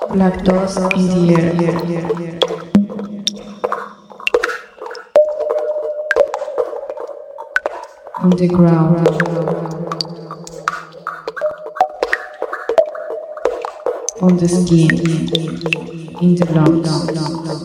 Black dust in the air. On the ground. On the skin. In the lungs.